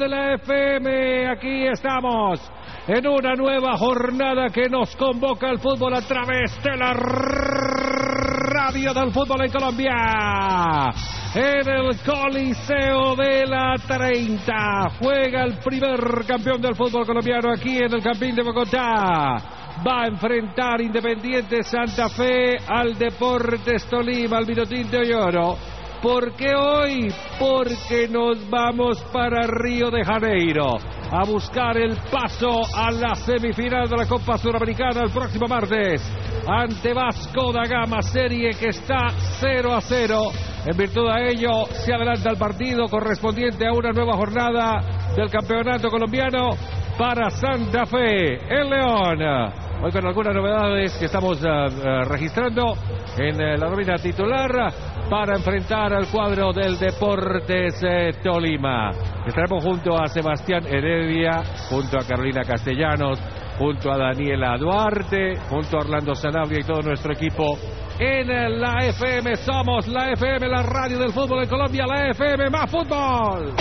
de la FM, aquí estamos en una nueva jornada que nos convoca al fútbol a través de la radio del fútbol en Colombia. En el Coliseo de la 30 juega el primer campeón del fútbol colombiano aquí en el Campín de Bogotá. Va a enfrentar Independiente Santa Fe al Deportes Tolima, al Vinotinto y Oro. ¿Por qué hoy? Porque nos vamos para Río de Janeiro a buscar el paso a la semifinal de la Copa Suramericana el próximo martes ante Vasco da Gama, serie que está 0-0. En virtud de ello se adelanta el partido correspondiente a una nueva jornada del campeonato colombiano para Santa Fe, el León. Hoy con algunas novedades que estamos registrando en la nómina titular para enfrentar al cuadro del Deportes Tolima. Estaremos junto a Sebastián Heredia, junto a Carolina Castellanos, junto a Daniela Duarte, junto a Orlando Sanabria y todo nuestro equipo en la FM. Somos la FM, la radio del fútbol en Colombia, la FM más fútbol.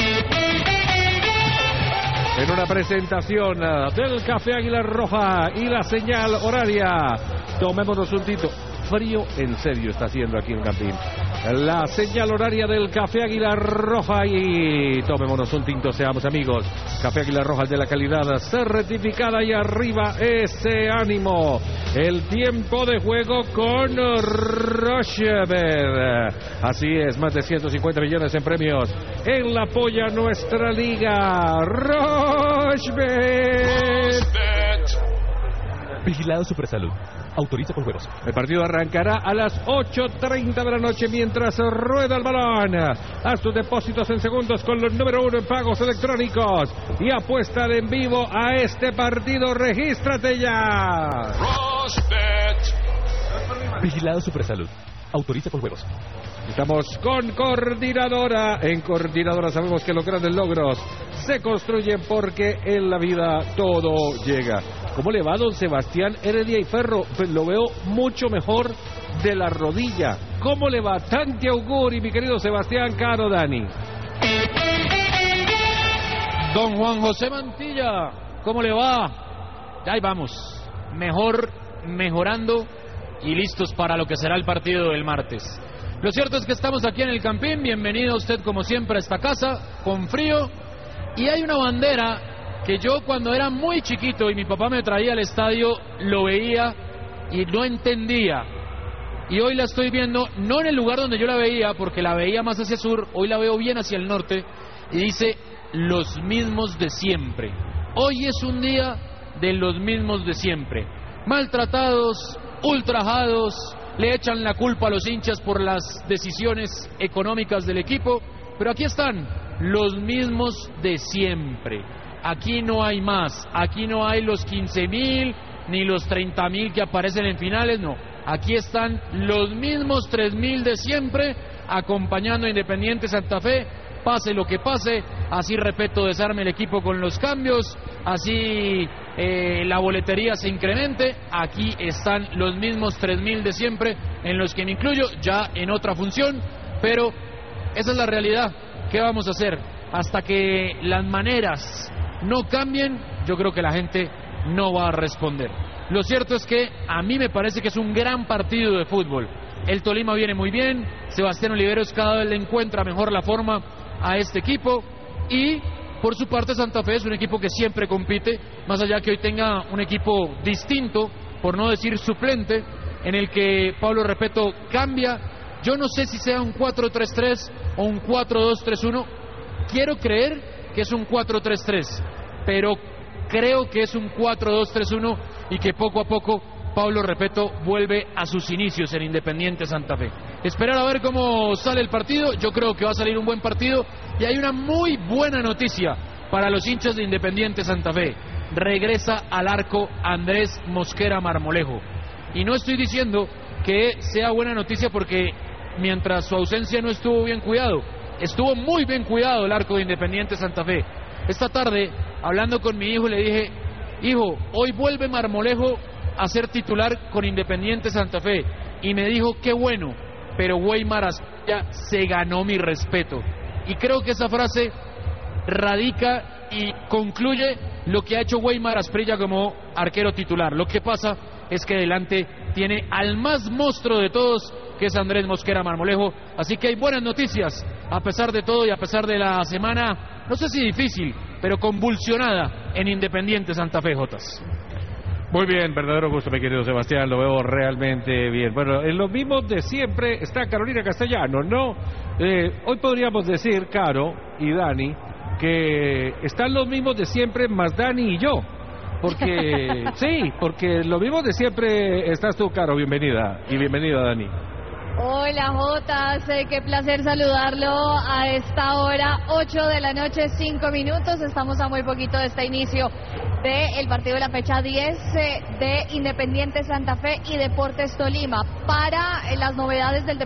En una presentación del Café Águila Roja y la señal horaria. Tomémonos un tito. Frío en serio está haciendo aquí en Campín. La señal horaria del Café Águila Roja y tomémonos un tinto, seamos amigos. Café Águila Roja, el de la calidad certificada, y arriba ese ánimo. El tiempo de juego con Rochebet. Así es, más de 150 millones en premios en la polla nuestra liga. Rochebet. Vigilado Supersalud. Autoriza por juegos. El partido arrancará a las 8:30 de la noche mientras rueda el balón. Haz tus depósitos en segundos con los número 1 en pagos electrónicos y apuesta en vivo a este partido. ¡Regístrate ya! Vigilado Supersalud. Autoriza por juegos. Estamos con Coordinadora. En Coordinadora sabemos que los grandes logros se construyen porque en la vida todo llega. ¿Cómo le va, don Sebastián Heredia y Ferro? Pues lo veo mucho mejor de la rodilla. ¿Cómo le va? Tanti auguri, mi querido Sebastián Caro Dani. Don Juan José Mantilla, ¿cómo le va? Ahí vamos, mejorando y listos para lo que será el partido del martes. Lo cierto es que estamos aquí en el Campín. Bienvenido usted como siempre a esta casa, con frío. Y hay una bandera que yo cuando era muy chiquito y mi papá me traía al estadio, lo veía y no entendía. Y hoy la estoy viendo, no en el lugar donde yo la veía, porque la veía más hacia el sur, hoy la veo bien hacia el norte, y dice, los mismos de siempre. Hoy es un día de los mismos de siempre. Maltratados, ultrajados, le echan la culpa a los hinchas por las decisiones económicas del equipo, pero aquí están, los mismos de siempre. Aquí no hay más, aquí no hay los 15.000 ni los 30.000 que aparecen en finales, no. Aquí están los mismos 3.000 de siempre, acompañando a Independiente Santa Fe, pase lo que pase. Así, repito, desarme el equipo con los cambios, así la boletería se incremente. Aquí están los mismos 3.000 de siempre, en los que me incluyo, ya en otra función, pero esa es la realidad. ¿Qué vamos a hacer? Hasta que las maneras no cambien, yo creo que la gente no va a responder. Lo cierto es que a mí me parece que es un gran partido de fútbol. El Tolima viene muy bien, Sebastián Oliveros cada vez le encuentra mejor la forma a este equipo, y por su parte Santa Fe es un equipo que siempre compite, más allá que hoy tenga un equipo distinto, por no decir suplente, en el que Pablo Repeto cambia. Yo no sé si sea un 4-3-3 o un 4-2-3-1, quiero creer que es un 4-3-3, pero creo que es un 4-2-3-1 y que poco a poco Pablo Repeto vuelve a sus inicios en Independiente Santa Fe. Esperar a ver cómo sale el partido. Yo creo que va a salir un buen partido, y hay una muy buena noticia para los hinchas de Independiente Santa Fe. Regresa al arco Andrés Mosquera Marmolejo, y no estoy diciendo que sea buena noticia porque mientras su ausencia no estuvo bien cuidado, estuvo muy bien cuidado el arco de Independiente Santa Fe. Esta tarde, hablando con mi hijo, le dije: hijo, hoy vuelve Marmolejo a ser titular con Independiente Santa Fe. Y me dijo: qué bueno, pero Weimar Asprilla se ganó mi respeto. Y creo que esa frase radica y concluye lo que ha hecho Weimar Asprilla como arquero titular. Lo que pasa es que delante tiene al más monstruo de todos, que es Andrés Mosquera Marmolejo. Así que hay buenas noticias, a pesar de todo y a pesar de la semana, no sé si difícil, pero convulsionada en Independiente Santa Fe, Jotas. Muy bien, verdadero gusto, mi querido Sebastián, lo veo realmente bien. Bueno, en lo mismo de siempre está Carolina Castellano, ¿no? Hoy podríamos decir, Caro y Dani, que están los mismos de siempre, más Dani y yo. Porque, sí, porque lo mismo de siempre estás tú, Caro, bienvenida. Y bienvenida, Dani. Hola Jotas, qué placer saludarlo a esta hora, 8 de la noche, 5 minutos. Estamos a muy poquito de este inicio del partido de la fecha 10 de Independiente Santa Fe y Deportes Tolima. Para las novedades del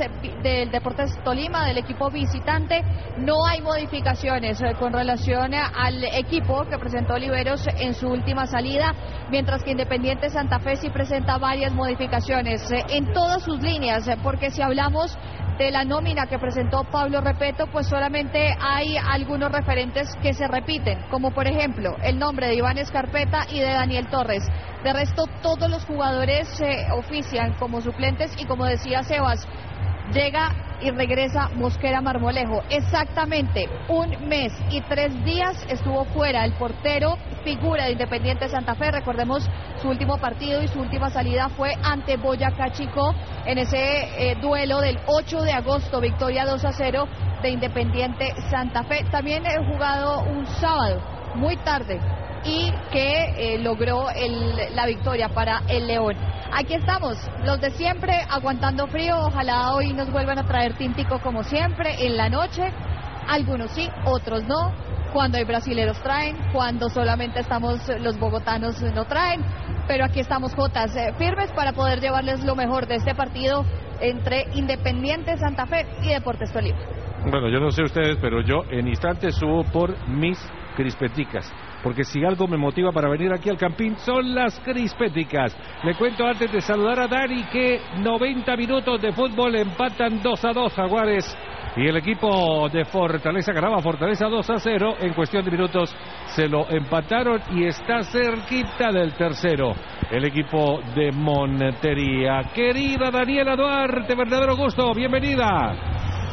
Deportes Tolima, del equipo visitante, no hay modificaciones con relación al equipo que presentó Oliveros en su última salida, mientras que Independiente Santa Fe sí presenta varias modificaciones en todas sus líneas, porque si hablamos de la nómina que presentó Pablo Repeto, pues solamente hay algunos referentes que se repiten, como por ejemplo el nombre de Iván Escarpeta y de Daniel Torres. De resto, todos los jugadores ofician como suplentes y, como decía Sebas, llega y regresa Mosquera Marmolejo. Exactamente 1 mes y 3 días estuvo fuera el portero figura de Independiente Santa Fe. Recordemos, su último partido y su última salida fue ante Boyacá Chicó en ese duelo del 8 de agosto, victoria 2-0 de Independiente Santa Fe. También he jugado un sábado muy tarde y que logró la victoria para el León. Aquí estamos, los de siempre, aguantando frío. Ojalá hoy nos vuelvan a traer tintico como siempre en la noche. Algunos sí, otros no. Cuando hay brasileros traen, cuando solamente estamos los bogotanos no traen. Pero aquí estamos, Jotas, firmes para poder llevarles lo mejor de este partido entre Independiente Santa Fe y Deportes Tolima. Bueno, yo no sé ustedes, pero yo en instantes subo por mis crispeticas, porque si algo me motiva para venir aquí al Campín son las crispeticas. Le cuento antes de saludar a Dani que 90 minutos de fútbol, empatan 2-2 Jaguares y el equipo de Fortaleza ganaba Fortaleza 2-0. En cuestión de minutos se lo empataron y está cerquita del tercero el equipo de Montería. Querida Daniela Duarte, verdadero gusto, bienvenida.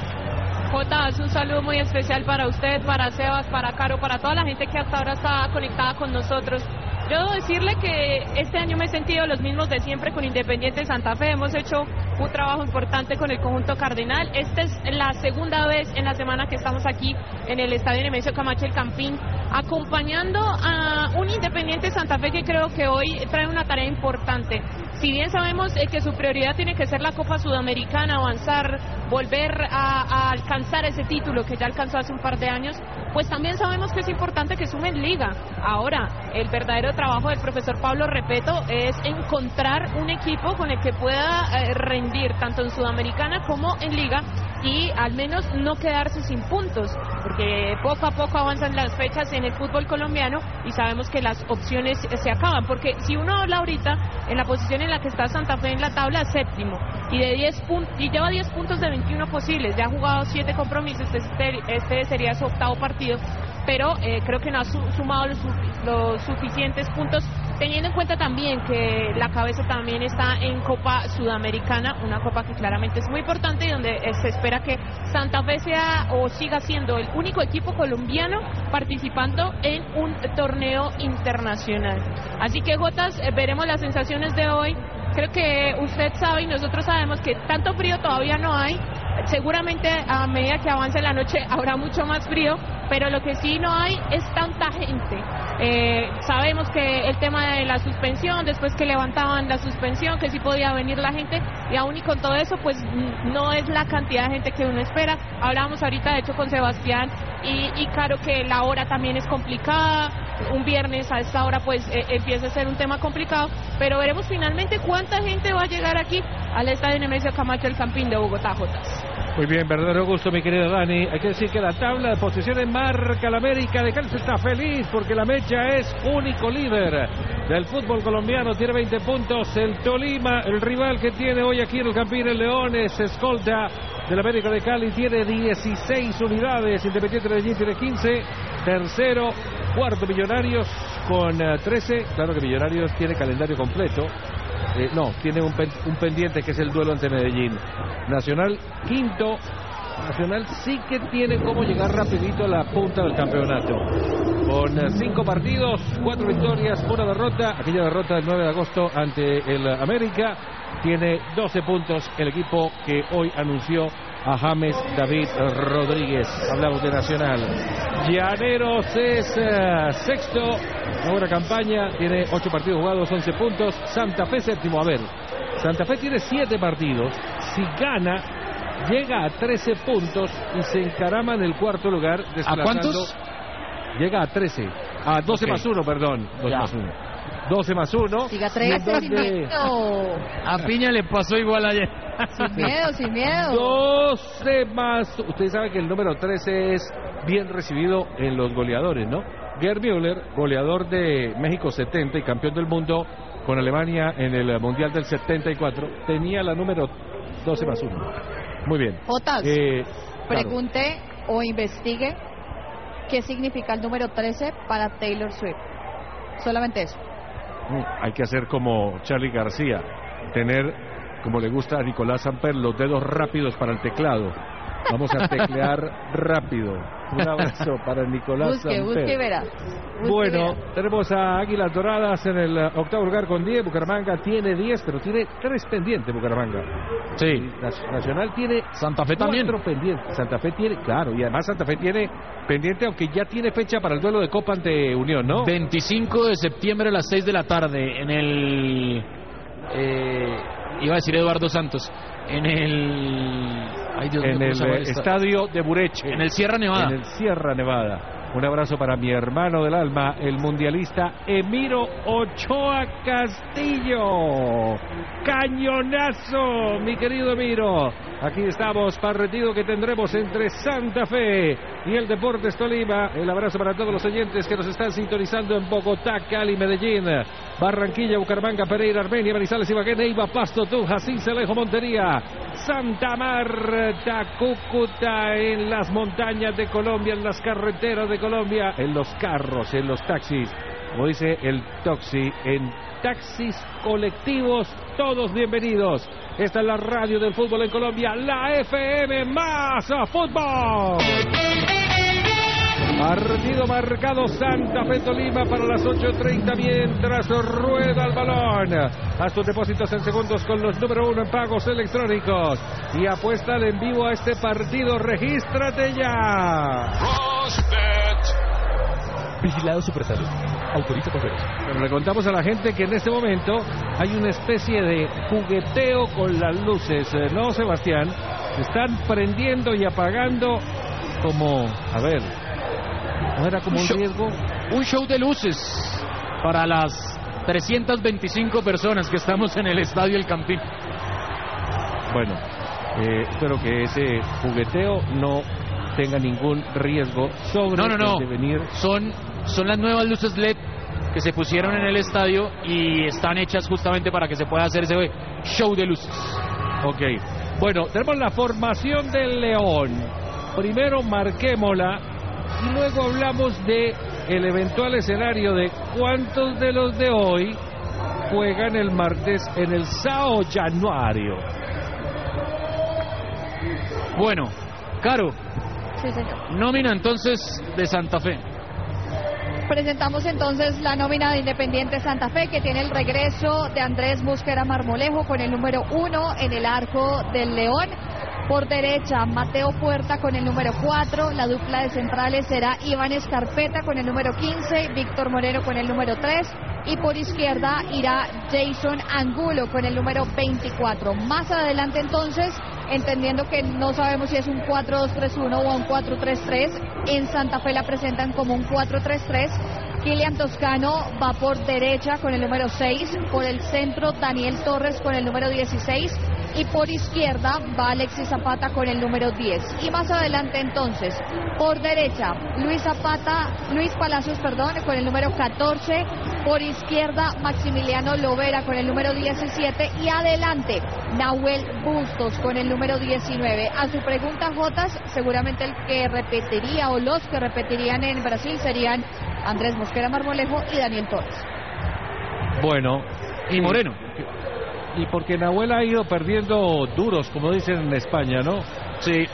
Jotas, un saludo muy especial para usted, para Sebas, para Caro, para toda la gente que hasta ahora está conectada con nosotros. Yo debo decirle que este año me he sentido los mismos de siempre con Independiente Santa Fe. Hemos hecho un trabajo importante con el conjunto cardenal. Esta es la segunda vez en la semana que estamos aquí en el Estadio Nemesio Camacho El Campín, acompañando a un Independiente Santa Fe que creo que hoy trae una tarea importante. Si bien sabemos que su prioridad tiene que ser la Copa Sudamericana, avanzar, volver a alcanzar ese título que ya alcanzó hace un par de años, pues también sabemos que es importante que sumen liga. Ahora, el verdadero trabajo del profesor Pablo Repeto es encontrar un equipo con el que pueda rendir tanto en Sudamericana como en liga y al menos no quedarse sin puntos, porque poco a poco avanzan las fechas en el fútbol colombiano y sabemos que las opciones se acaban, porque si uno habla ahorita en la posición en la que está Santa Fe en la tabla, séptimo, y de 10 puntos, y lleva 10 puntos de 21 posibles, ya ha jugado 7 compromisos, este sería su octavo partido, pero creo que no ha sumado los suficientes puntos, teniendo en cuenta también que la cabeza también está en Copa Sudamericana, una copa que claramente es muy importante y donde se espera que Santa Fe sea o siga siendo el único equipo colombiano participando en un torneo internacional. Así que, Jotas, veremos las sensaciones de hoy. Creo que usted sabe y nosotros sabemos que tanto frío todavía no hay. Seguramente a medida que avance la noche habrá mucho más frío, pero lo que sí no hay es tanta gente. Sabemos que el tema de la suspensión, después que levantaban la suspensión, que sí podía venir la gente, y aún y con todo eso, pues no es la cantidad de gente que uno espera. Hablábamos ahorita, de hecho, con Sebastián y Caro, que la hora también es complicada. Un viernes a esta hora pues empieza a ser un tema complicado, pero veremos finalmente cuánta gente va a llegar aquí al Estadio Nemesio Camacho El Campín de Bogotá, Jotas. Muy bien, verdadero gusto, mi querido Dani. Hay que decir que la tabla de posiciones marca la América de Cali. Está feliz porque la Mecha es único líder del fútbol colombiano, tiene 20 puntos. El Tolima, el rival que tiene hoy aquí en el Campín, el León, es escolta del América de Cali tiene 16 unidades, Independiente Medellín tiene 15, tercero, cuarto Millonarios con 13, claro que Millonarios tiene calendario completo, tiene un pendiente que es el duelo ante Medellín. Nacional quinto, Nacional sí que tiene cómo llegar rapidito a la punta del campeonato, con 5 partidos, 4 victorias, 1 derrota, aquella derrota del 9 de agosto ante el América. Tiene 12 puntos el equipo que hoy anunció a James David Rodríguez. Hablamos de Nacional. Llaneros es sexto, una buena campaña, tiene 8 partidos jugados, 11 puntos. Santa Fe séptimo. A ver, Santa Fe tiene 7 partidos, si gana llega a 13 puntos y se encarama en el cuarto lugar. ¿A cuántos? Llega a 13, a 12 más 1, perdón, 12 más 1. 12 más 1. Siga 13 sin miedo. A Piña le pasó igual ayer. Sin miedo, sin miedo. 12 más. Usted sabe que el número 13 es bien recibido en los goleadores, ¿no? Gerd Müller, goleador de México 70 y campeón del mundo con Alemania en el Mundial del 74, tenía la número 12 más 1. Muy bien. Jotas, claro. pregunte o investigue qué significa el número 13 para Taylor Swift. Solamente eso. Hay que hacer como Charly García, tener, como le gusta a Nicolás Samper, los dedos rápidos para el teclado. Vamos a teclear rápido. Un abrazo para Nicolás Samper. Busque y verá. Bueno, tenemos a Águilas Doradas en el octavo lugar con 10. Bucaramanga tiene 10, pero tiene 3 pendientes Bucaramanga. Sí. Nacional tiene Santa Fe también. 4 pendientes. Santa Fe tiene, claro, y además Santa Fe tiene pendiente, aunque ya tiene fecha para el duelo de Copa ante Unión, ¿no? 25 de septiembre a las 6 de la tarde en el... iba a decir Eduardo Santos. En el... Ay, Dios mío, en el estadio de Bureche. En el Sierra Nevada. En el Sierra Nevada. Un abrazo para mi hermano del alma, el mundialista Emiro Ochoa Castillo. Cañonazo, mi querido Emiro. Aquí estamos, partido que tendremos entre Santa Fe y el Deportes Tolima. El abrazo para todos los oyentes que nos están sintonizando en Bogotá, Cali, Medellín, Barranquilla, Bucaramanga, Pereira, Armenia, Manizales, Ibagué, Neiva, Pasto, Tunja, Sincelejo, Montería, Santa Marta, Cúcuta, en las montañas de Colombia, en las carreteras de Colombia, en los carros, en los taxis, como dice el Toxi, en taxis colectivos, todos bienvenidos. Esta es la radio del fútbol en Colombia, la FM más fútbol. Partido marcado Santa Fe Tolima para las 8:30 mientras rueda el balón. Haz tus depósitos en segundos con los número 1 en pagos electrónicos y apuesta en vivo a este partido. Regístrate ya. Vigilado Supersalud. Autoriza con juegos. Pero le contamos a la gente que en este momento hay una especie de jugueteo con las luces, ¿no, Sebastián? Se están prendiendo y apagando como, a ver, ¿no era como un riesgo? Un show de luces para las 325 personas que estamos en el estadio El Campín. Bueno, espero que ese jugueteo no tenga ningún riesgo sobre el devenir. Son las nuevas luces LED que se pusieron en el estadio y están hechas justamente para que se pueda hacer ese show de luces. Ok, bueno, tenemos la formación del León. Primero marquémosla y luego hablamos de el eventual escenario de cuántos de los de hoy juegan el martes en el Sao Januario. Bueno, Caro. Sí, señor. Nómina entonces de Santa Fe. Presentamos entonces la nómina de Independiente Santa Fe, que tiene el regreso de Andrés Mosquera Marmolejo con el número 1 en el arco del León. Por derecha, Mateo Puerta con el número 4. La dupla de centrales será Iván Escarpeta con el número 15, Víctor Moreno con el número 3. Y por izquierda irá Jason Angulo con el número 24. Más adelante entonces, entendiendo que no sabemos si es un 4-2-3-1 o un 4-3-3, en Santa Fe la presentan como un 4-3-3. Kilian Toscano va por derecha con el número 6, por el centro Daniel Torres con el número 16 y por izquierda va Alexis Zapata con el número 10. Y más adelante entonces, por derecha, Luis Palacios con el número 14, Por izquierda, Maximiliano Lovera con el número 17 y adelante, Nahuel Bustos con el número 19. A su pregunta, Jotas, seguramente el que repetiría o los que repetirían en Brasil serían Andrés Mosquera Marmolejo y Daniel Torres. Bueno, Y Moreno. y porque Nahuel ha ido perdiendo duros, como dicen en España, ¿no? Sí.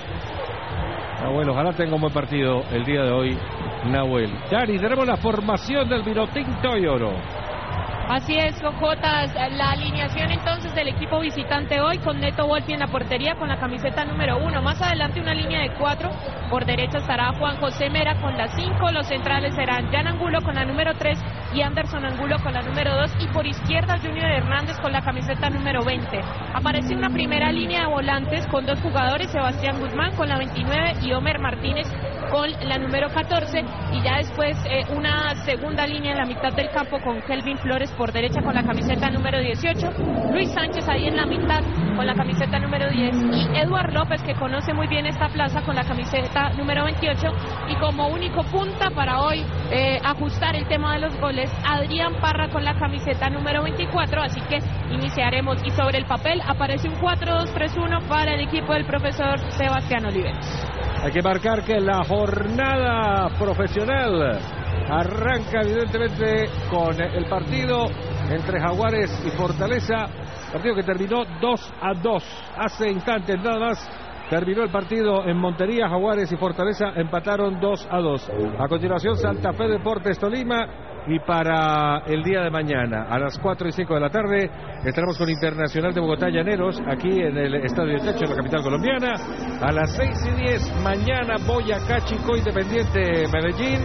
Nahuel, ojalá tenga un buen partido el día de hoy, Nahuel. Dani, tenemos la formación del Vinotinto y Oro. Así es, Jotas, la alineación entonces del equipo visitante hoy con Neto Volpi en la portería con la camiseta número 1. Más adelante una línea de 4. Por derecha estará Juan José Mera con la 5. Los centrales serán Jan Angulo con la número 3 y Anderson Angulo con la número 2. Y por izquierda Junior Hernández con la camiseta número 20. Aparece una primera línea de volantes con 2 jugadores, Sebastián Guzmán con la 29 y Homer Martínez con la número 14. Y ya después una segunda línea en la mitad del campo con Kelvin Flores por derecha con la camiseta número 18, Luis Sánchez ahí en la mitad con la camiseta número 10 y Eduard López, que conoce muy bien esta plaza, con la camiseta número 28, y como único punta para hoy ajustar el tema de los goles, Adrián Parra con la camiseta número 24, así que iniciaremos. Y sobre el papel aparece un 4-2-3-1 para el equipo del profesor Sebastián Oliveros. Hay que marcar que la jornada profesional arranca evidentemente con el partido entre Jaguares y Fortaleza, partido que terminó 2-2 hace instantes nada más. Terminó el partido en Montería, Jaguares y Fortaleza empataron 2-2. A continuación, Santa Fe Deportes Tolima. Y para el día de mañana, a las 4 y 5 de la tarde, estaremos con Internacional de Bogotá Llaneros, aquí en el Estadio de Techo, en la capital colombiana. A las 6 y 10, mañana Boyacá Chico Independiente Medellín.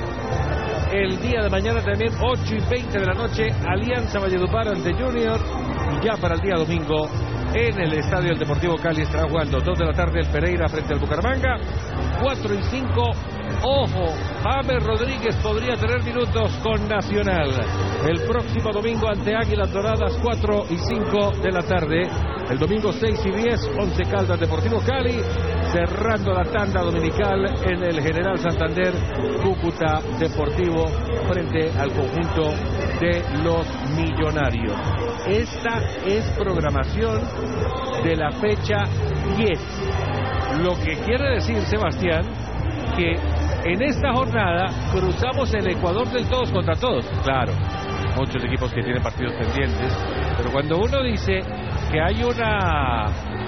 El día de mañana también, 8 y 20 de la noche, Alianza Valledupar ante Junior. Y ya para el día domingo, en el Estadio del Deportivo Cali estará jugando 2 de la tarde el Pereira frente al Bucaramanga. 4 y 5, ojo, James Rodríguez podría tener minutos con Nacional. El próximo domingo ante Águilas Doradas, 4 y 5 de la tarde. El domingo 6 y 10, 11 Caldas Deportivo Cali. Cerrando la tanda dominical en el General Santander, Cúcuta Deportivo frente al conjunto de los Millonarios. Esta es programación de la fecha 10. Lo que quiere decir, Sebastián, que en esta jornada cruzamos el Ecuador del todos contra todos. Claro, muchos equipos que tienen partidos pendientes, pero cuando uno dice que hay una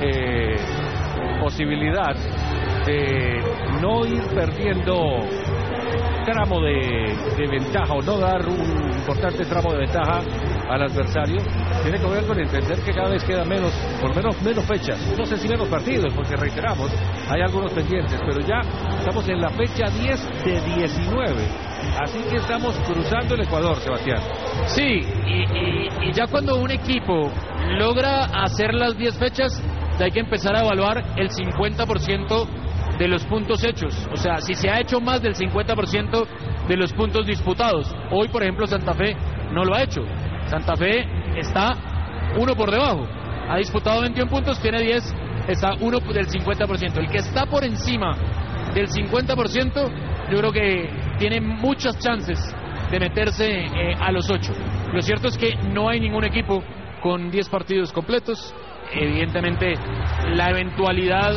posibilidad de no ir perdiendo tramo de ventaja o no dar un importante tramo de ventaja al adversario, tiene que ver con entender que cada vez quedan menos, por lo menos menos fechas, no sé si menos partidos, porque reiteramos, hay algunos pendientes, pero ya estamos en la fecha 10 de 19, así que estamos cruzando el Ecuador, Sebastián. Sí, y ya cuando un equipo logra hacer las 10 fechas, ya hay que empezar a evaluar el 50% de los puntos hechos, o sea, si se ha hecho más del 50% de los puntos disputados. Hoy, por ejemplo, Santa Fe no lo ha hecho. Santa Fe está uno por debajo, ha disputado 21 puntos, tiene 10, está uno del 50%. El que está por encima del 50%, yo creo que tiene muchas chances de meterse a los 8. Lo cierto es que no hay ningún equipo con 10 partidos completos. Evidentemente, la eventualidad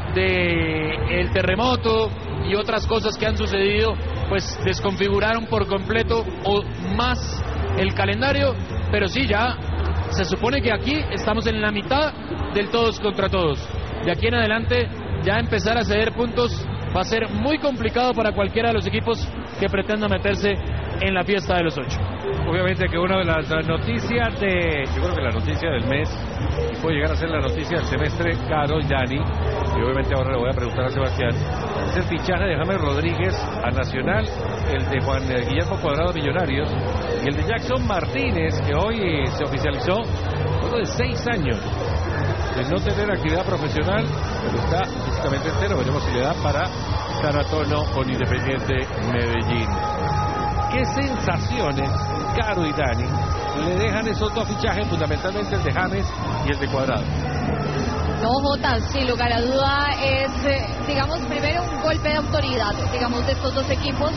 del terremoto y otras cosas que han sucedido, pues desconfiguraron por completo o más el calendario, pero sí, ya se supone que aquí estamos en la mitad del todos contra todos. De aquí en adelante, ya empezar a ceder puntos va a ser muy complicado para cualquiera de los equipos que pretenda meterse en la fiesta de los 8. Obviamente que una de las noticias yo creo que la noticia del mes, y puede llegar a ser la noticia del semestre, Caro y Dani, y obviamente ahora le voy a preguntar a Sebastián, es el fichaje de James Rodríguez a Nacional, el de Juan Guillermo Cuadrado a Millonarios, y el de Jackson Martínez, que hoy se oficializó, luego de 6 años de no tener actividad profesional, pero está físicamente entero. Veremos si le da para estar a tono con Independiente Medellín. ¿Qué sensaciones, Caro y Dani, le dejan esos dos fichajes, fundamentalmente el de James y el de Cuadrado? No, Jota, sin lugar a duda es, digamos, primero un golpe de autoridad, digamos, de estos dos equipos.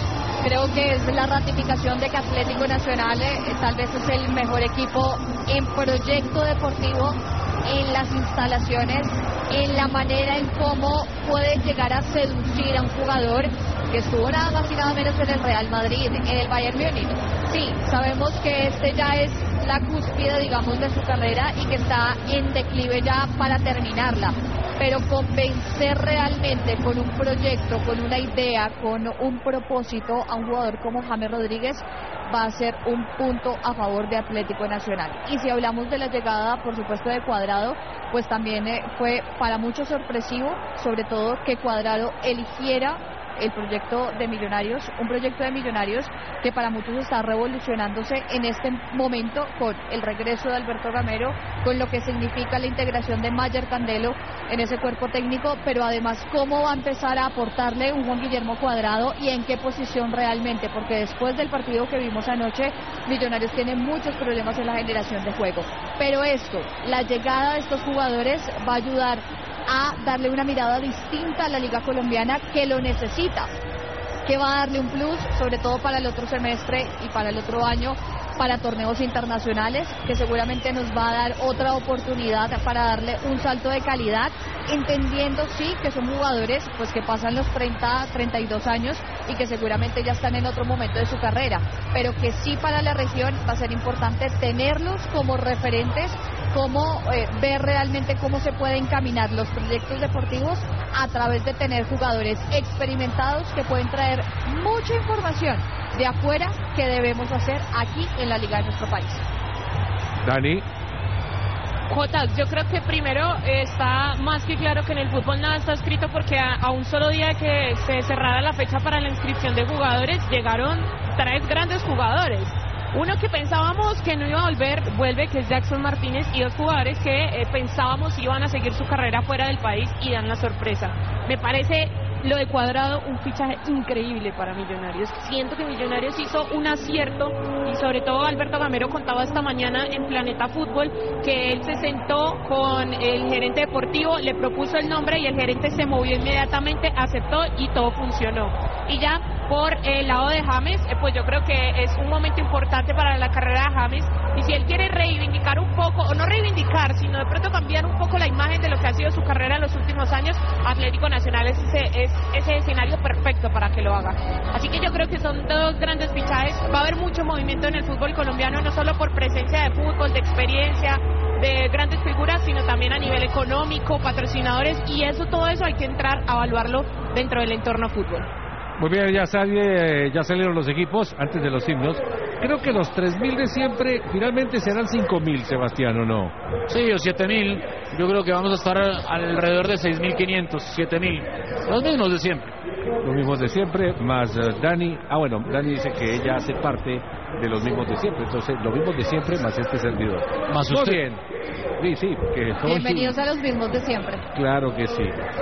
Creo que es la ratificación de que Atlético Nacional tal vez es el mejor equipo en proyecto deportivo, en las instalaciones, en la manera en cómo puede llegar a seducir a un jugador que estuvo nada más y nada menos en el Real Madrid, en el Bayern Múnich. Sí, sabemos que este ya es la cúspide, digamos, de su carrera y que está en declive ya para terminarla. Pero convencer realmente con un proyecto, con una idea, con un propósito a un jugador como James Rodríguez va a ser un punto a favor de Atlético Nacional. Y si hablamos de la llegada, por supuesto, de Cuadrado, pues también fue para muchos sorpresivo, sobre todo que Cuadrado eligiera el proyecto de Millonarios, un proyecto de Millonarios que para muchos está revolucionándose en este momento con el regreso de Alberto Gamero, con lo que significa la integración de Mayer Candelo en ese cuerpo técnico, pero además cómo va a empezar a aportarle un Juan Guillermo Cuadrado y en qué posición realmente, porque después del partido que vimos anoche, Millonarios tiene muchos problemas en la generación de juego, pero esto, la llegada de estos jugadores va a ayudar a darle una mirada distinta a la Liga Colombiana que lo necesita, que va a darle un plus, sobre todo para el otro semestre y para el otro año, para torneos internacionales, que seguramente nos va a dar otra oportunidad para darle un salto de calidad, entendiendo sí que son jugadores pues que pasan los 30, 32 años y que seguramente ya están en otro momento de su carrera, pero que sí para la región va a ser importante tenerlos como referentes, cómo ver realmente cómo se pueden encaminar los proyectos deportivos a través de tener jugadores experimentados que pueden traer mucha información de afuera que debemos hacer aquí en la liga de nuestro país. Dani. Jota, yo creo que primero está más que claro que en el fútbol nada está escrito, porque a un solo día de que se cerrara la fecha para la inscripción de jugadores llegaron 3 grandes jugadores. Uno que pensábamos que no iba a volver, vuelve, que es Jackson Martínez, y 2 jugadores que pensábamos iban a seguir su carrera fuera del país y dan la sorpresa. Me parece lo de Cuadrado un fichaje increíble para Millonarios. Siento que Millonarios hizo un acierto, y sobre todo Alberto Gamero contaba esta mañana en Planeta Fútbol que él se sentó con el gerente deportivo, le propuso el nombre y el gerente se movió inmediatamente, aceptó y todo funcionó. Y ya por el lado de James, pues yo creo que es un momento importante para la carrera de James, y si él quiere reivindicar un poco, o no reivindicar, sino de pronto cambiar un poco la imagen de lo que ha sido su carrera en los últimos años, Atlético Nacional es ese escenario perfecto para que lo haga. Así que yo creo que son 2 grandes fichajes. Va a haber mucho movimiento en el fútbol colombiano, no solo por presencia de fútbol, de experiencia, de grandes figuras, sino también a nivel económico, patrocinadores, y todo eso hay que entrar a evaluarlo dentro del entorno fútbol. Muy bien, ya salieron los equipos antes de los himnos. Creo que los 3.000 de siempre finalmente serán 5.000, Sebastián, ¿o no? Sí, o 7.000. Yo creo que vamos a estar alrededor de 6.500, 7.000. Los mismos de siempre. Los mismos de siempre, más Dani. Bueno, Dani dice que ella hace parte de los mismos de siempre. Entonces, los mismos de siempre más este servidor. Más usted. Muy bien. Sí, porque bienvenidos a los mismos de siempre. Claro que sí.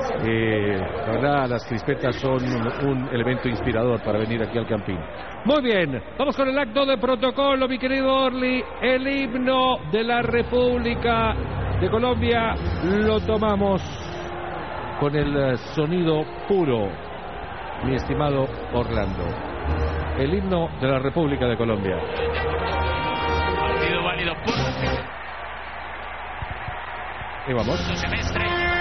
La verdad, las crispetas son un elemento inspirador para venir aquí al Campín. Muy bien, vamos con el acto de protocolo, mi querido Orly. El himno de la República de Colombia lo tomamos con el sonido puro, mi estimado Orlando. El himno de la República de Colombia. Partido válido por Y vamos. semestre.